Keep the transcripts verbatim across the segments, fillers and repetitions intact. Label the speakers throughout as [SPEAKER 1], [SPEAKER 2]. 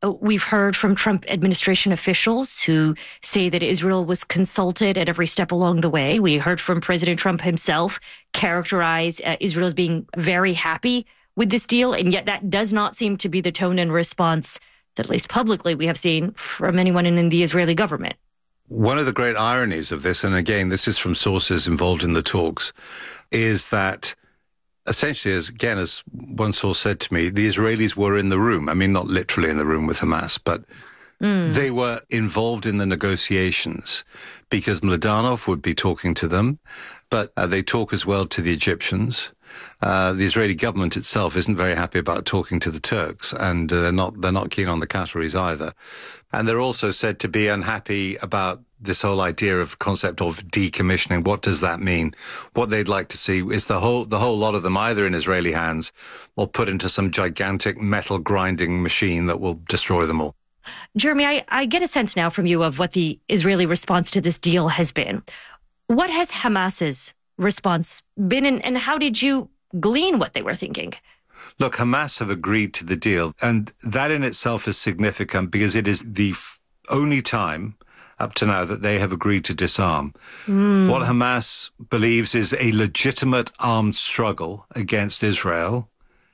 [SPEAKER 1] We've heard from Trump administration officials who say that Israel was consulted at every step along the way. We heard from President Trump himself characterize uh, Israel as being very happy with this deal, and yet that does not seem to be the tone and response that, at least publicly, we have seen from anyone in the Israeli government.
[SPEAKER 2] One of the great ironies of this, and again, this is from sources involved in the talks, is that essentially, as again, as one source said to me, the Israelis were in the room. I mean, not literally in the room with Hamas, but mm. they were involved in the negotiations because Mladenov would be talking to them, but uh, they talk as well to the Egyptians. Uh, the Israeli government itself isn't very happy about talking to the Turks, and uh, they're not they're not keen on the Qataris either. And they're also said to be unhappy about this whole idea of concept of decommissioning. What does that mean? What they'd like to see is the whole the whole lot of them either in Israeli hands or put into some gigantic metal grinding machine that will destroy them all.
[SPEAKER 1] Jeremy, I, I get a sense now from you of what the Israeli response to this deal has been. What has Hamas's response been, and, and how did you glean what they were thinking?
[SPEAKER 2] Look, Hamas have agreed to the deal, and that in itself is significant because it is the f- only time up to now that they have agreed to disarm. Mm. What Hamas believes is a legitimate armed struggle against Israel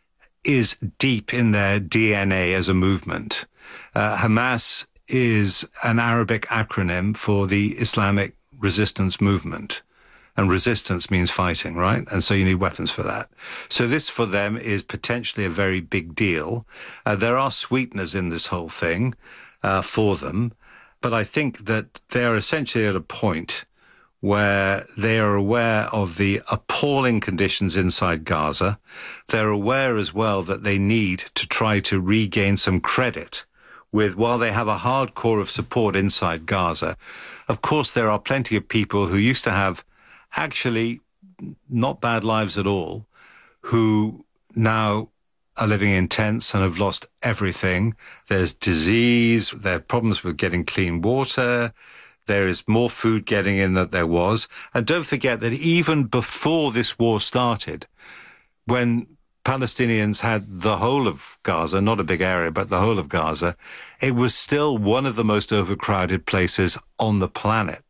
[SPEAKER 2] is deep in their D N A as a movement. Uh, Hamas is an Arabic acronym for the Islamic resistance movement. And resistance means fighting, right? And so you need weapons for that. So this for them is potentially a very big deal. Uh, there are sweeteners in this whole thing uh, for them. But I think that they're essentially at a point where they are aware of the appalling conditions inside Gaza. They're aware as well that they need to try to regain some credit with, while they have a hard core of support inside Gaza. Of course, there are plenty of people who used to have actually not bad lives at all, who now are living in tents and have lost everything. There's disease, there are problems with getting clean water, there is more food getting in than there was. And don't forget that even before this war started, when Palestinians had the whole of Gaza, not a big area, but the whole of Gaza, it was still one of the most overcrowded places on the planet.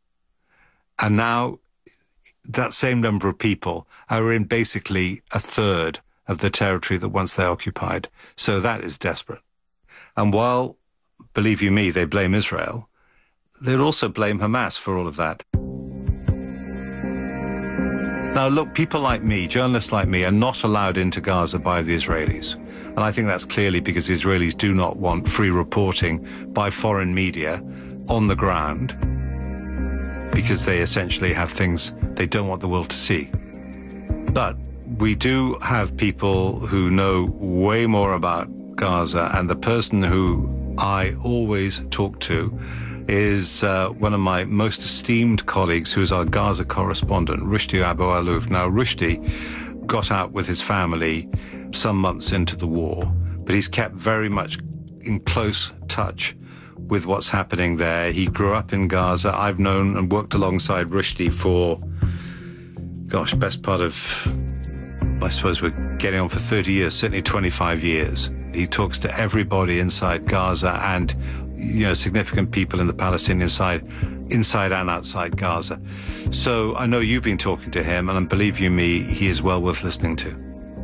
[SPEAKER 2] And now that same number of people are in basically a third of the territory that once they occupied. So that is desperate. And while, believe you me, they blame Israel, they'd also blame Hamas for all of that. Now, look, people like me, journalists like me, are not allowed into Gaza by the Israelis. And I think that's clearly because the Israelis do not want free reporting by foreign media on the ground, because they essentially have things they don't want the world to see. But we do have people who know way more about Gaza, and the person who I always talk to is uh, one of my most esteemed colleagues, who is our Gaza correspondent, Rushdie Abu Alouf. Now, Rushdie got out with his family some months into the war, but he's kept very much in close touch with what's happening there. He grew up in Gaza. I've known and worked alongside Rushdie for, gosh, best part of, I suppose we're getting on for thirty years, certainly twenty-five years. He talks to everybody inside Gaza and, you know, significant people in the Palestinian side, inside and outside Gaza. So I know you've been talking to him, and believe you me, he is well worth listening to.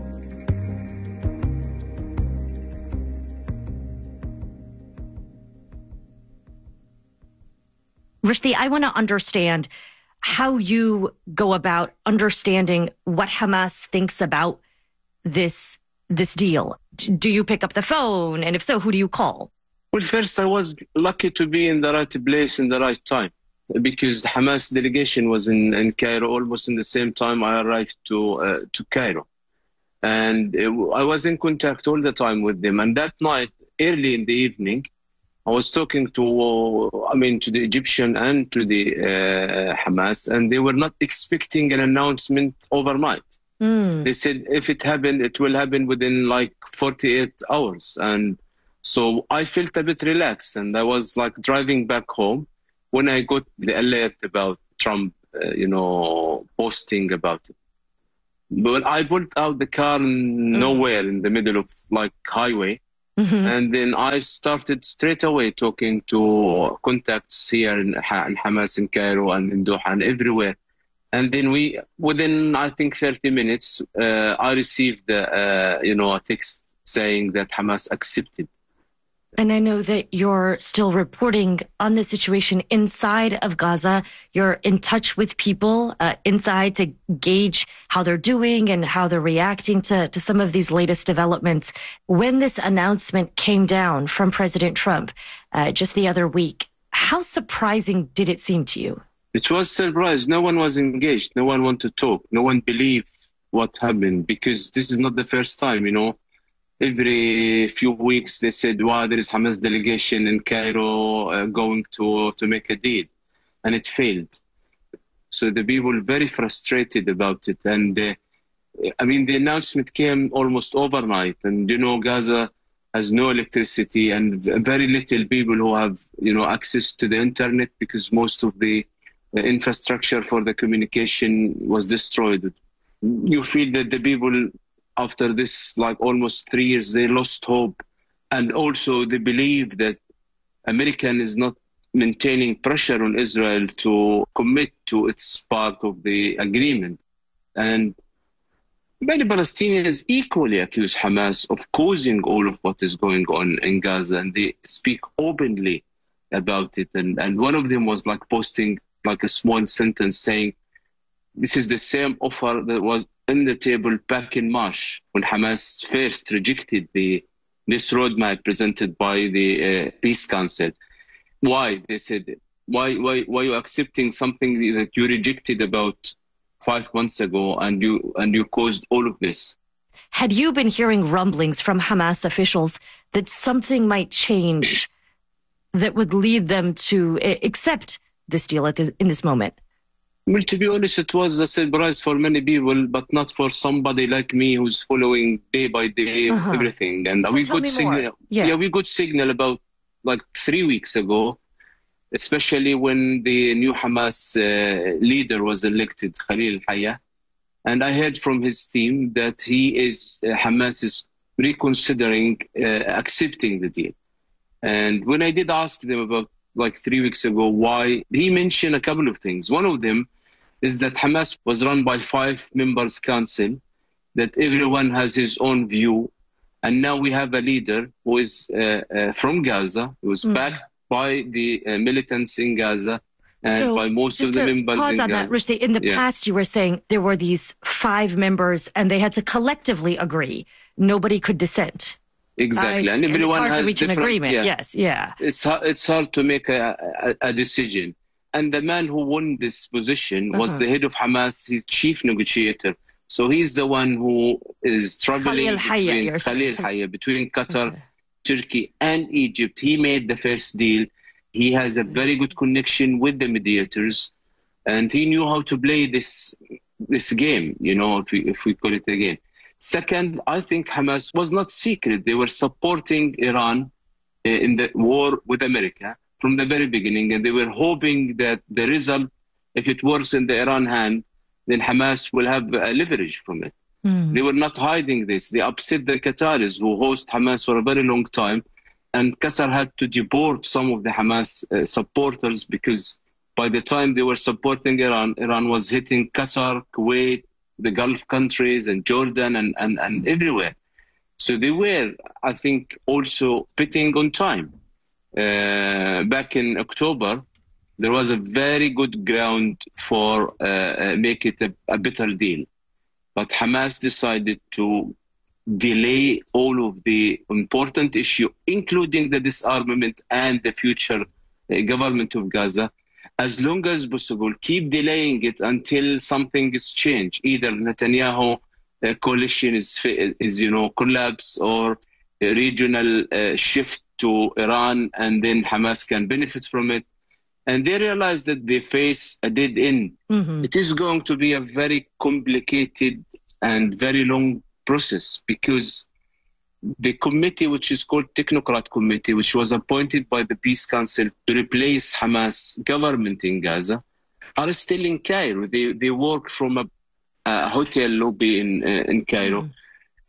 [SPEAKER 1] Rushdie, I want to understand how you go about understanding what Hamas thinks about this this deal. Do you pick up the phone? And if so, who do you call?
[SPEAKER 3] Well, first, I was lucky to be in the right place in the right time, because Hamas delegation was in, in Cairo almost in the same time I arrived to uh, to Cairo. And it, I was in contact all the time with them. And that night, early in the evening, I was talking to, I mean, to the Egyptian and to the uh, Hamas, and they were not expecting an announcement overnight. Mm. They said if it happened, it will happen within like forty-eight hours. And so I felt a bit relaxed, and I was like driving back home when I got the alert about Trump, uh, you know, posting about it. But I pulled out the car nowhere in the middle of like highway.
[SPEAKER 1] Mm-hmm.
[SPEAKER 3] And then I started straight away talking to contacts here in, in Hamas in Cairo and in Doha and everywhere. And then we, within I think thirty minutes, uh, I received uh, you know a text saying that Hamas accepted.
[SPEAKER 1] And I know that you're still reporting on the situation inside of Gaza. You're in touch with people uh, inside to gauge how they're doing and how they're reacting to, to some of these latest developments. When this announcement came down from President Trump uh, just the other week, how surprising did it seem to you?
[SPEAKER 3] It was surprise. No one was engaged. No one wanted to talk. No one believed what happened, because this is not the first time, you know. Every few weeks, they said, wow, there is Hamas delegation in Cairo uh, going to, to make a deal. And it failed. So the people were very frustrated about it. And uh, I mean, the announcement came almost overnight. And, you know, Gaza has no electricity and very little people who have, you know, access to the internet, because most of the uh, infrastructure for the communication was destroyed. You feel that the people, after this, like almost three years, they lost hope. And also they believe that American is not maintaining pressure on Israel to commit to its part of the agreement. And many Palestinians equally accuse Hamas of causing all of what is going on in Gaza, and they speak openly about it. And, and one of them was like posting like a small sentence saying, this is the same offer that was on the table back in March when Hamas first rejected the this roadmap presented by the uh, Peace Council. Why? They said, why, why, why are you accepting something that you rejected about five months ago, and you and you caused all of this?
[SPEAKER 1] Had you been hearing rumblings from Hamas officials that something might change that would lead them to accept this deal at this, in this moment?
[SPEAKER 3] Well, to be honest, it was a surprise for many people, but not for somebody like me who's following day by day uh-huh. everything. And
[SPEAKER 1] so
[SPEAKER 3] we
[SPEAKER 1] got
[SPEAKER 3] signal,
[SPEAKER 1] yeah.
[SPEAKER 3] yeah, we got signal about like three weeks ago, especially when the new Hamas uh, leader was elected, Khalil al-Hayya. And I heard from his team that he is, uh, Hamas is reconsidering uh, accepting the deal. And when I did ask them about like three weeks ago why, he mentioned a couple of things. One of them is that Hamas was run by five members council, that everyone has his own view. And now we have a leader who is uh, uh, from Gaza, who was mm. backed by the uh, militants in Gaza and
[SPEAKER 1] so
[SPEAKER 3] by most of the members
[SPEAKER 1] pause
[SPEAKER 3] in
[SPEAKER 1] on
[SPEAKER 3] Gaza.
[SPEAKER 1] That, Rushdie, in the yeah. past, you were saying there were these five members and they had to collectively agree. Nobody could dissent.
[SPEAKER 3] Exactly.
[SPEAKER 1] Uh,
[SPEAKER 3] and everyone
[SPEAKER 1] it's hard
[SPEAKER 3] has
[SPEAKER 1] to reach an agreement.
[SPEAKER 3] Yeah.
[SPEAKER 1] Yes, yeah.
[SPEAKER 3] It's hard, it's hard to make a, a, a decision. And the man who won this position was uh-huh. the head of Hamas, his chief negotiator. So he's the one who is traveling between, Khalil al-Hayya, between Qatar, okay. Turkey, and Egypt. He made the first deal. He has a very good connection with the mediators, and he knew how to play this this game, you know, if we, if we call it a game. Second, I think Hamas was not secret. They were supporting Iran in the war with America from the very beginning, and they were hoping that the result, if it works in the Iran hand, then Hamas will have a leverage from it. Mm. They were not hiding this. They upset the Qataris, who host Hamas for a very long time, and Qatar had to deport some of the Hamas uh, supporters, because by the time they were supporting Iran, Iran was hitting Qatar, Kuwait, the Gulf countries, and Jordan, and, and, and everywhere. So they were, I think, also betting on time. Uh, back in October, there was a very good ground for uh, uh, make it a, a better deal. But Hamas decided to delay all of the important issue, including the disarmament and the future uh, government of Gaza, as long as possible. Keep delaying it until something is changed. Either Netanyahu uh, coalition is, is, you know, collapse, or a regional uh, shift to Iran, and then Hamas can benefit from it. And they realize that they face a dead end. Mm-hmm. It is going to be a very complicated and very long process, because the committee, which is called Technocrat Committee, which was appointed by the Peace Council to replace Hamas government in Gaza, are still in Cairo. They they work from a, a hotel lobby in uh, in Cairo. Mm.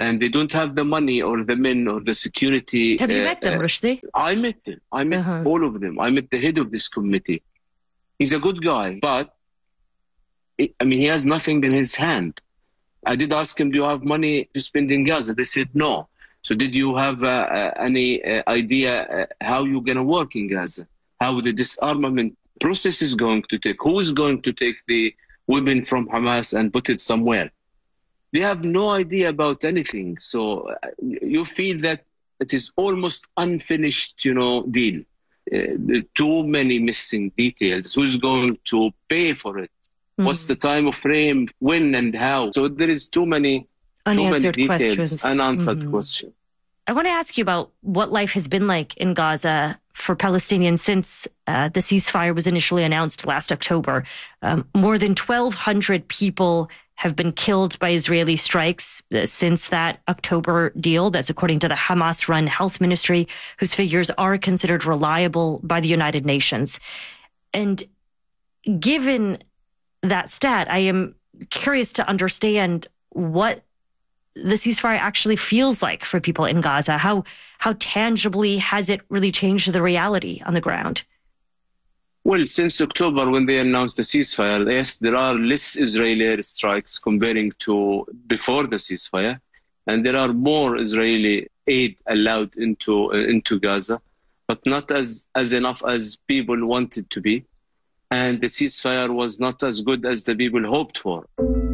[SPEAKER 3] and they don't have the money or the men or the security.
[SPEAKER 1] Have you
[SPEAKER 3] uh,
[SPEAKER 1] met them,
[SPEAKER 3] uh,
[SPEAKER 1] Rushdie?
[SPEAKER 3] I met them. I met
[SPEAKER 1] Uh-huh.
[SPEAKER 3] all of them. I met the head of this committee. He's a good guy, but I mean, he has nothing in his hand. I did ask him, do you have money to spend in Gaza? They said no. So did you have uh, uh, any uh, idea uh, how you're going to work in Gaza? How the disarmament process is going to take? Who's going to take the women from Hamas and put it somewhere? They have no idea about anything. So uh, you feel that it is almost unfinished, you know, deal. Uh, too many missing details. Who's going to pay for it? Mm-hmm. What's the time of frame? When and how? So there is too many,
[SPEAKER 1] unanswered
[SPEAKER 3] too many details,
[SPEAKER 1] questions.
[SPEAKER 3] unanswered
[SPEAKER 1] Mm-hmm.
[SPEAKER 3] questions.
[SPEAKER 1] I want to ask you about what life has been like in Gaza for Palestinians since uh, the ceasefire was initially announced last October. Um, more than twelve hundred people have been killed by Israeli strikes uh, since that October deal. That's according to the Hamas-run health ministry, whose figures are considered reliable by the United Nations. And given that stat, I am curious to understand what the ceasefire actually feels like for people in Gaza. How how tangibly has it really changed the reality on the ground?
[SPEAKER 3] Well, since October, when they announced the ceasefire, yes, there are less Israeli airstrikes comparing to before the ceasefire, and there are more Israeli aid allowed into uh, into Gaza, but not as, as enough as people wanted to be. And the ceasefire was not as good as the people hoped for.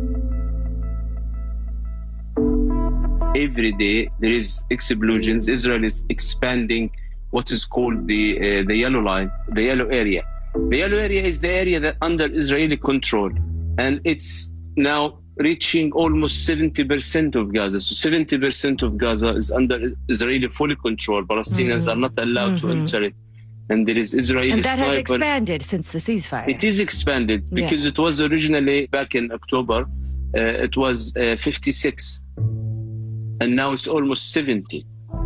[SPEAKER 3] Every day there is explosions. Israel is expanding what is called the uh, the yellow line, the yellow area. The yellow area is the area that under Israeli control, and it's now reaching almost seventy percent of Gaza. So seventy percent of Gaza is under Israeli fully control. Palestinians mm-hmm. are not allowed mm-hmm. to enter it. And there is Israeli
[SPEAKER 1] And that
[SPEAKER 3] snipers.
[SPEAKER 1] has expanded since the ceasefire.
[SPEAKER 3] It is expanded because yeah. it was originally back in October, uh, it was uh, fifty-six. And now it's almost seventy.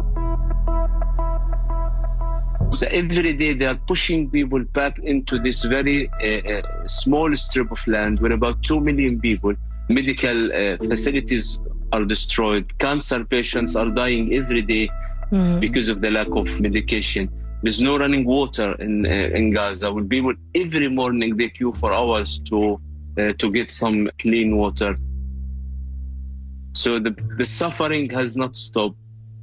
[SPEAKER 3] So every day they are pushing people back into this very uh, uh, small strip of land where about two million people, medical uh, facilities are destroyed. Cancer patients are dying every day mm. because of the lack of medication. There's no running water in uh, in Gaza. When people every morning they queue for hours to uh, to get some clean water. So the the suffering has not stopped.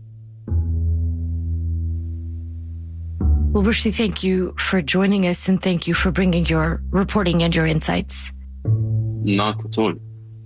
[SPEAKER 1] Well, Rushdie, thank you for joining us, and thank you for bringing your reporting and your insights.
[SPEAKER 3] Not at all.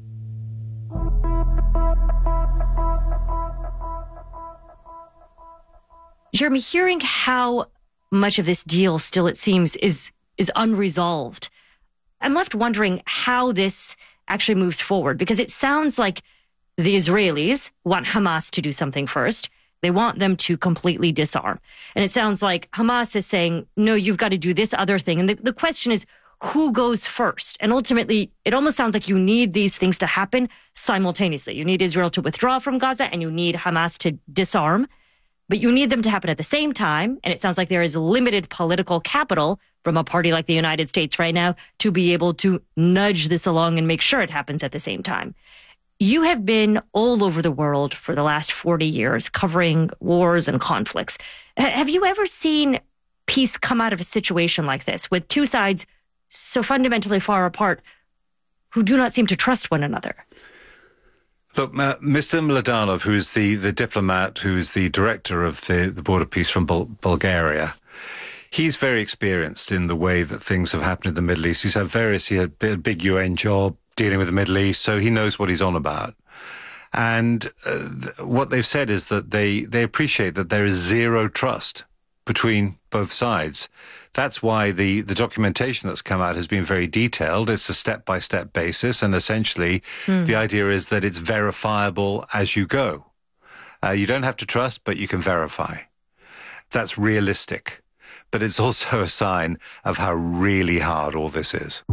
[SPEAKER 1] Jeremy, hearing how much of this deal still, it seems, is is unresolved, I'm left wondering how this actually moves forward, because it sounds like the Israelis want Hamas to do something first. They want them to completely disarm. And it sounds like Hamas is saying, no, you've got to do this other thing. And the, the question is, who goes first? And ultimately, it almost sounds like you need these things to happen simultaneously. You need Israel to withdraw from Gaza, and you need Hamas to disarm. But you need them to happen at the same time. And it sounds like there is limited political capital from a party like the United States right now to be able to nudge this along and make sure it happens at the same time. You have been all over the world for the last forty years covering wars and conflicts. H- have you ever seen peace come out of a situation like this with two sides so fundamentally far apart who do not seem to trust one another?
[SPEAKER 2] Look, uh, Mister Mladenov, who's the, the diplomat, who's the director of the, the Border Peace from Bul- Bulgaria, he's very experienced in the way that things have happened in the Middle East. He's had various, he had a big U N job dealing with the Middle East, so he knows what he's on about. And uh, th- what they've said is that they, they appreciate that there is zero trust between both sides. That's why the, the documentation that's come out has been very detailed. It's a step-by-step basis, and essentially mm. the idea is that it's verifiable as you go. Uh, you don't have to trust, but you can verify. That's realistic. But it's also a sign of how really hard all this is.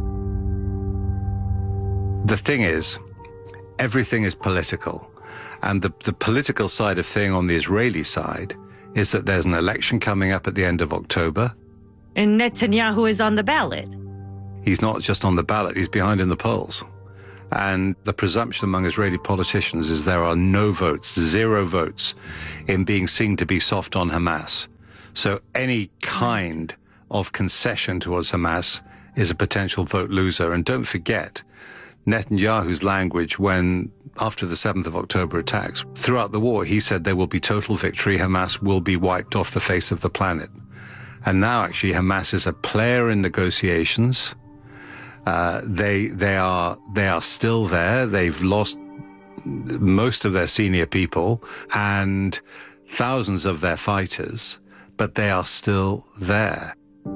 [SPEAKER 2] The thing is, everything is political. And the, the political side of thing on the Israeli side is that there's an election coming up at the end of October.
[SPEAKER 1] And Netanyahu is on the ballot.
[SPEAKER 2] He's not just on the ballot, he's behind in the polls. And the presumption among Israeli politicians is there are no votes, zero votes in being seen to be soft on Hamas. So any kind of concession towards Hamas is a potential vote loser. And don't forget, Netanyahu's language when, after the seventh of October attacks, throughout the war, he said there will be total victory, Hamas will be wiped off the face of the planet. And now actually Hamas is a player in negotiations. Uh, they, they are, they are still there. They've lost most of their senior people and thousands of their fighters, but they are still there.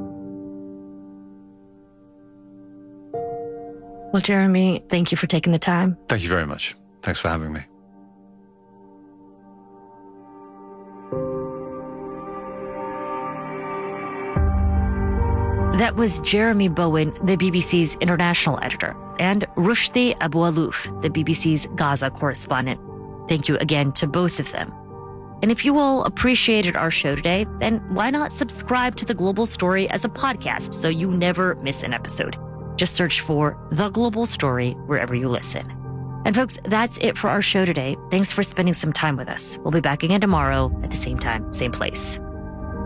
[SPEAKER 1] Well, Jeremy, thank you for taking the time.
[SPEAKER 2] Thank you very much. Thanks for having me.
[SPEAKER 1] That was Jeremy Bowen, the B B C's international editor, and Rushdie Abu-Alouf, the B B C's Gaza correspondent. Thank you again to both of them. And if you all appreciated our show today, then why not subscribe to The Global Story as a podcast so you never miss an episode? Just search for The Global Story wherever you listen. And folks, that's it for our show today. Thanks for spending some time with us. We'll be back again tomorrow at the same time, same place.